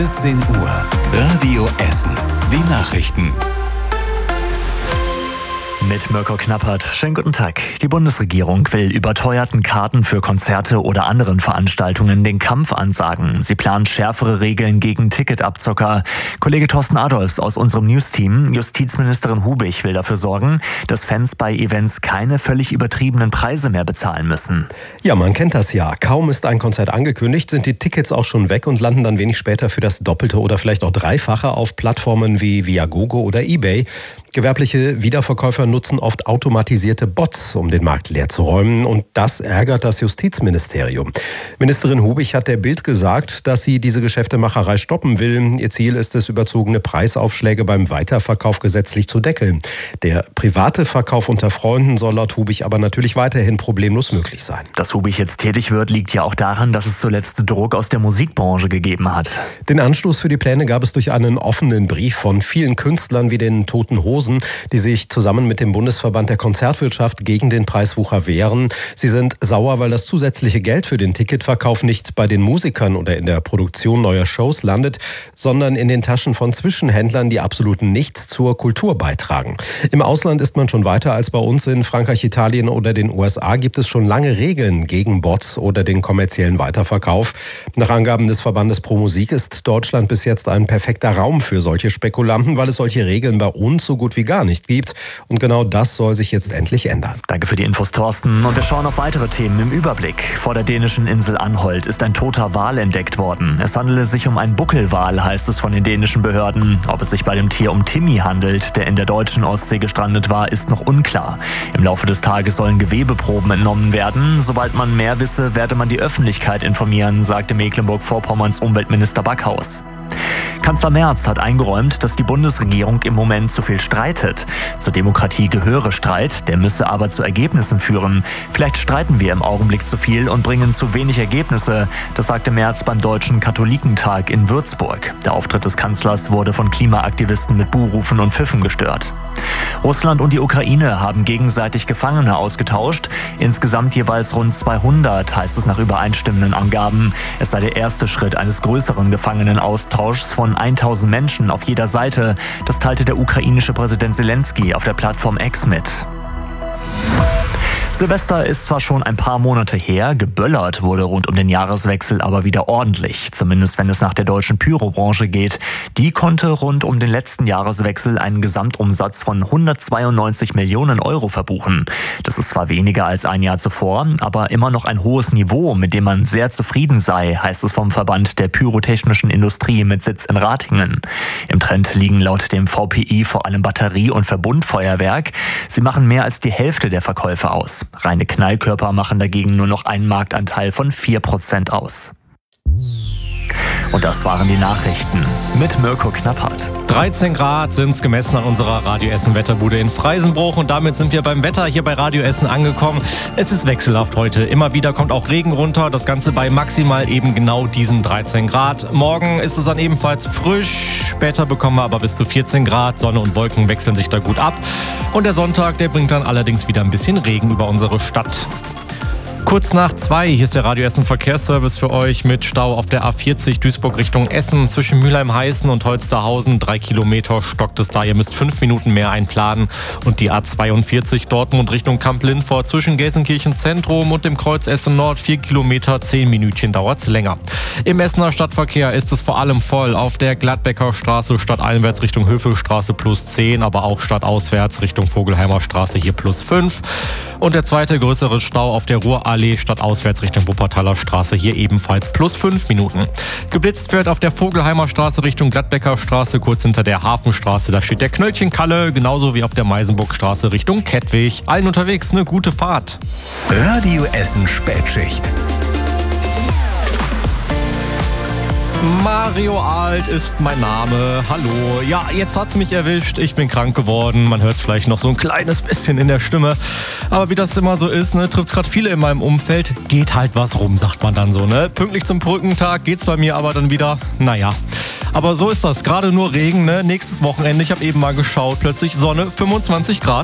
14 Uhr, Radio Essen. Die Nachrichten. Mit Mirko Knappert. Schönen guten Tag. Die Bundesregierung will überteuerten Karten für Konzerte oder anderen Veranstaltungen den Kampf ansagen. Sie plant schärfere Regeln gegen Ticketabzocker. Kollege Thorsten Adolfs aus unserem News-Team, Justizministerin Hubich, will dafür sorgen, dass Fans bei Events keine völlig übertriebenen Preise mehr bezahlen müssen. Ja, man kennt das ja. Kaum ist ein Konzert angekündigt, sind die Tickets auch schon weg und landen dann wenig später für das Doppelte oder vielleicht auch Dreifache auf Plattformen wie Viagogo oder eBay. Gewerbliche Wiederverkäufer nutzen oft automatisierte Bots, um den Markt leer zu räumen. Und das ärgert das Justizministerium. Ministerin Hubich hat der Bild gesagt, dass sie diese Geschäftemacherei stoppen will. Ihr Ziel ist es, überzogene Preisaufschläge beim Weiterverkauf gesetzlich zu deckeln. Der private Verkauf unter Freunden soll laut Hubich aber natürlich weiterhin problemlos möglich sein. Dass Hubich jetzt tätig wird, liegt ja auch daran, dass es zuletzt Druck aus der Musikbranche gegeben hat. Den Anstoß für die Pläne gab es durch einen offenen Brief von vielen Künstlern wie den Toten Hosen, die sich zusammen mit dem Bundesverband der Konzertwirtschaft gegen den Preiswucher wehren. Sie sind sauer, weil das zusätzliche Geld für den Ticketverkauf nicht bei den Musikern oder in der Produktion neuer Shows landet, sondern in den Taschen von Zwischenhändlern, die absolut nichts zur Kultur beitragen. Im Ausland ist man schon weiter als bei uns. In Frankreich, Italien oder den USA gibt es schon lange Regeln gegen Bots oder den kommerziellen Weiterverkauf. Nach Angaben des Verbandes Pro Musik ist Deutschland bis jetzt ein perfekter Raum für solche Spekulanten, weil es solche Regeln bei uns so gut wie gar nicht gibt. Und genau das soll sich jetzt endlich ändern. Danke für die Infos, Thorsten. Und wir schauen auf weitere Themen im Überblick. Vor der dänischen Insel Anholt ist ein toter Wal entdeckt worden. Es handele sich um einen Buckelwal, heißt es von den dänischen Behörden. Ob es sich bei dem Tier um Timmy handelt, der in der deutschen Ostsee gestrandet war, ist noch unklar. Im Laufe des Tages sollen Gewebeproben entnommen werden. Sobald man mehr wisse, werde man die Öffentlichkeit informieren, sagte Mecklenburg-Vorpommerns Umweltminister Backhaus. Kanzler Merz hat eingeräumt, dass die Bundesregierung im Moment zu viel streitet. Zur Demokratie gehöre Streit, der müsse aber zu Ergebnissen führen. Vielleicht streiten wir im Augenblick zu viel und bringen zu wenig Ergebnisse. Das sagte Merz beim Deutschen Katholikentag in Würzburg. Der Auftritt des Kanzlers wurde von Klimaaktivisten mit Buhrufen und Pfiffen gestört. Russland und die Ukraine haben gegenseitig Gefangene ausgetauscht. Insgesamt jeweils rund 200, heißt es nach übereinstimmenden Angaben. Es sei der erste Schritt eines größeren Gefangenenaustauschs von 1000 Menschen auf jeder Seite. Das teilte der ukrainische Präsident Zelensky auf der Plattform X mit. Silvester ist zwar schon ein paar Monate her, geböllert wurde rund um den Jahreswechsel aber wieder ordentlich, zumindest wenn es nach der deutschen Pyrobranche geht. Die konnte rund um den letzten Jahreswechsel einen Gesamtumsatz von 192 Millionen Euro verbuchen. Das ist zwar weniger als ein Jahr zuvor, aber immer noch ein hohes Niveau, mit dem man sehr zufrieden sei, heißt es vom Verband der pyrotechnischen Industrie mit Sitz in Ratingen. Im Trend liegen laut dem VPI vor allem Batterie- und Verbundfeuerwerk. Sie machen mehr als die Hälfte der Verkäufe aus. Reine Knallkörper machen dagegen nur noch einen Marktanteil von 4% aus. Und das waren die Nachrichten mit Mirko Knappert. 13 Grad sind es gemessen an unserer Radio Essen Wetterbude in Freisenbruch und damit sind wir beim Wetter hier bei Radio Essen angekommen. Es ist wechselhaft heute. Immer wieder kommt auch Regen runter, das Ganze bei maximal eben genau diesen 13 Grad. Morgen ist es dann ebenfalls frisch, später bekommen wir aber bis zu 14 Grad. Sonne und Wolken wechseln sich da gut ab. Und der Sonntag, der bringt dann allerdings wieder ein bisschen Regen über unsere Stadt. Kurz nach 2, hier ist der Radio Essen Verkehrsservice für euch mit Stau auf der A40 Duisburg Richtung Essen zwischen Mülheim-Heißen und Holsterhausen. 3 Kilometer stockt es da, ihr müsst 5 Minuten mehr einplanen. Und die A42 Dortmund Richtung Kamp-Lindfort zwischen Gelsenkirchen Zentrum und dem Kreuz Essen Nord 4 Kilometer, 10 Minütchen dauert's länger. Im Essener Stadtverkehr ist es vor allem voll auf der Gladbecker Straße stadteinwärts Richtung Hövelstraße plus 10, aber auch stadtauswärts Richtung Vogelheimer Straße hier plus 5. Und der zweite größere Stau auf der Ruhrallee stadtauswärts Richtung Wuppertaler Straße hier ebenfalls plus 5 Minuten. Geblitzt wird auf der Vogelheimer Straße Richtung Gladbecker Straße kurz hinter der Hafenstraße. Da steht der Knöllchenkalle, genauso wie auf der Meisenburgstraße Richtung Kettwig. Allen unterwegs eine gute Fahrt. Radio Essen Spätschicht. Mario Alt ist mein Name. Hallo. Ja, jetzt hat's mich erwischt. Ich bin krank geworden. Man hört es vielleicht noch so ein kleines bisschen in der Stimme. Aber wie das immer so ist, ne, trifft's gerade viele in meinem Umfeld. Geht halt was rum, sagt man dann so, ne? Pünktlich zum Brückentag geht's bei mir aber dann wieder, naja. Aber so ist das. Gerade nur Regen, ne? Nächstes Wochenende, ich habe eben mal geschaut, plötzlich Sonne, 25 Grad.